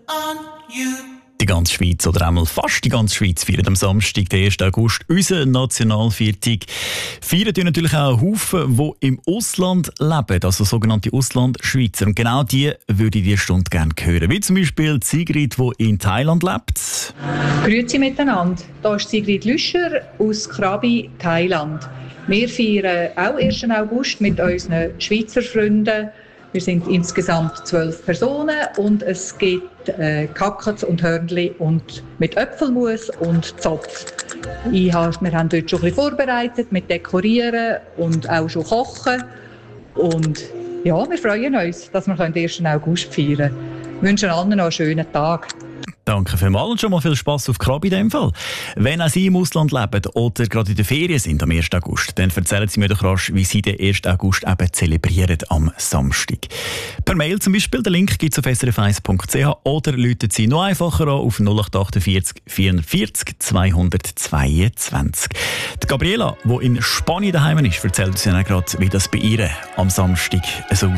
Die ganze Schweiz oder einmal fast die ganze Schweiz feiert am Samstag, den 1. August, unseren Nationalviertag. Feiern tun natürlich auch einen Haufen, die im Ausland leben, also sogenannte Auslandschweizer. Und genau die würde ich diese Stunde gerne hören. Wie zum Beispiel Sigrid, die in Thailand lebt. Grüezi miteinander. Hier ist Sigrid Lüscher aus Krabi, Thailand. Wir feiern auch 1. August mit unseren Schweizer Freunden. Wir sind insgesamt 12 Personen und es gibt Kackets und Hörnli und mit Äpfelmus und Zopf. Wir haben dort schon ein bisschen vorbereitet mit Dekorieren und auch schon Kochen. Und ja, wir freuen uns, dass wir den 1. August feiern können. Wir wünschen allen noch einen schönen Tag. Danke vielmals und schon mal viel Spass auf Krabi in dem Fall. Wenn auch Sie im Ausland leben oder gerade in der Ferien sind am 1. August, dann erzählen Sie mir doch rasch, wie Sie den 1. August eben zelebrieren am Samstag. Per Mail zum Beispiel, den Link gibt es auf srf1.ch oder rufen Sie noch einfacher an auf 0848 44 222. Die Gabriela, die in Spanien daheim ist, erzählt uns ja gerade, wie das bei ihr am Samstag so aussieht.